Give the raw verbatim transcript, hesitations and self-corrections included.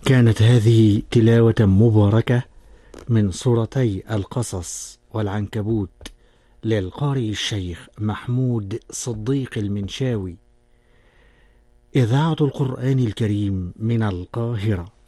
كانت هذه تلاوة مباركة من سورتي القصص والعنكبوت للقارئ الشيخ محمود صديق المنشاوي، إذاعة القرآن الكريم من القاهرة.